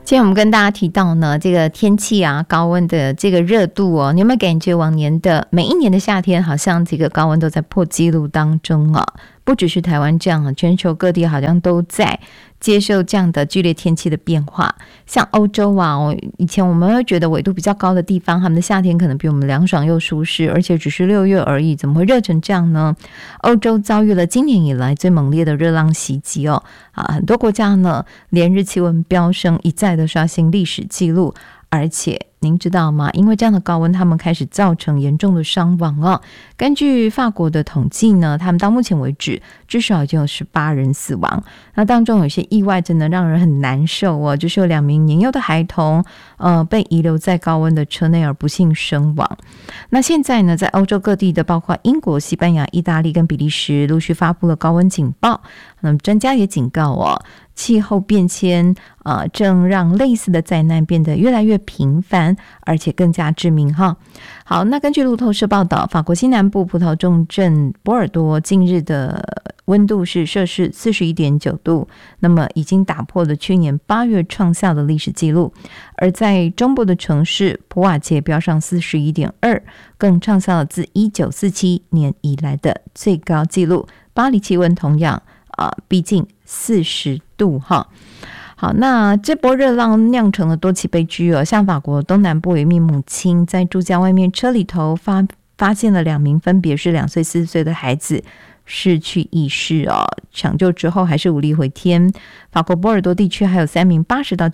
今天我们跟大家提到呢，这个天气啊，高温的这个热度哦，你有没有感觉往年的每一年的夏天，好像这个高温都在破纪录当中啊？不只是台湾这样，全球各地好像都在接受这样的剧烈天气的变化。像欧洲啊，以前我们会觉得纬度比较高的地方，他们的夏天可能比我们凉爽又舒适，而且只是6月而已，怎么会热成这样呢？欧洲遭遇了今年以来最猛烈的热浪袭击哦，很多国家呢连日气温飙升，一再的刷新历史记录。而且您知道吗？因为这样的高温，他们开始造成严重的伤亡哦。根据法国的统计呢，他们到目前为止至少已经有18人死亡。那当中有些意外真的让人很难受哦，就是有2名年幼的孩童被遗留在高温的车内而不幸身亡。那现在呢，在欧洲各地的包括英国、西班牙、意大利跟比利时陆续发布了高温警报。专家也警告哦，气候变迁正让类似的灾难变得越来越频繁，而且更加致命哈。好，那根据路透社报道，法国西南部葡萄重镇波尔多近日的温度是摄氏41.9度，那么已经打破了去年8月创下的历史记录。而在中部的城市普瓦捷飙上41.2，更创下了自1947年以来的最高纪录。巴黎气温同样逼近40度哈。好，那这波热浪酿成了多起悲剧哦，像法国东南部有一名母亲在住家外面车里头发现了2名分别是2岁4岁的孩子失去意识哦，抢救之后还是无力回天。法国波尔多地区还有3名80到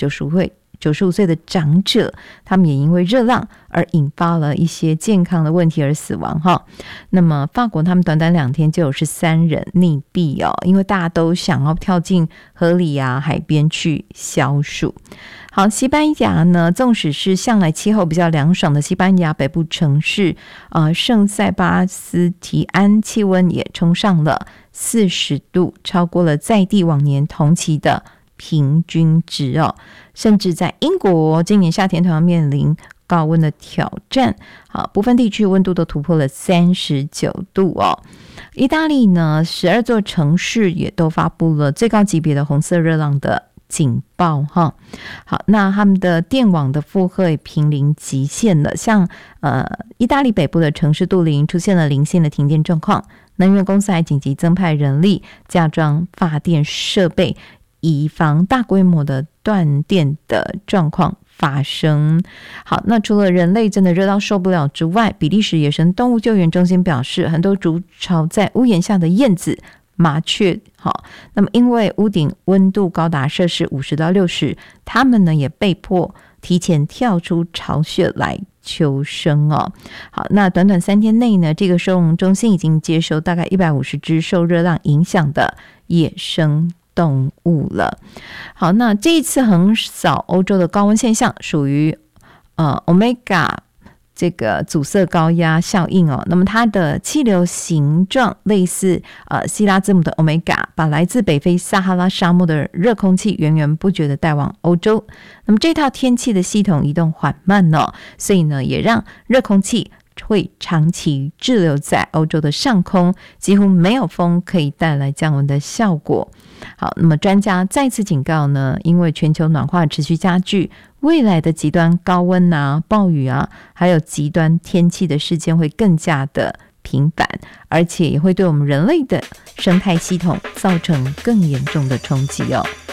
95岁的长者，他们也因为热浪而引发了一些健康的问题而死亡哈。那么法国他们短短2天就有13人溺毙哦，因为大家都想要跳进河里啊、海边去消暑。好，西班牙呢，纵使是向来气候比较凉爽的西班牙北部城市圣塞巴斯提安，气温也冲上了40度，超过了在地往年同期的平均值哦。甚至在英国，今年夏天同样面临高温的挑战，好，部分地区温度都突破了39度哦。意大利呢，12座城市也都发布了最高级别的红色热浪的警报哈。好，那他们的电网的负荷也濒临极限了，像意大利北部的城市杜林出现了零星的停电状况，能源公司还紧急增派人力加装发电设备，以防大规模的断电的状况发生。好，那除了人类真的热到受不了之外，比利时野生动物救援中心表示，很多筑巢在屋檐下的燕子、麻雀，好，那么因为屋顶温度高达摄氏50到60，它们呢也被迫提前跳出巢穴来求生哦。好，那短短3天内呢，这个收容中心已经接收大概150只受热浪影响的野生动物了。好，那这一次横扫欧洲的高温现象属于Omega 这个阻塞高压效应哦。那么它的气流形状类似希腊字母的 Omega， 把来自北非撒哈拉沙漠的热空气源源不绝的带往欧洲。那么这套天气的系统移动缓慢哦，所以呢也让热空气会长期滞留在欧洲的上空，几乎没有风可以带来降温的效果。好，那么专家再次警告呢，因为全球暖化持续加剧，未来的极端高温啊、暴雨啊，还有极端天气的事件会更加的频繁，而且也会对我们人类的生态系统造成更严重的冲击哦。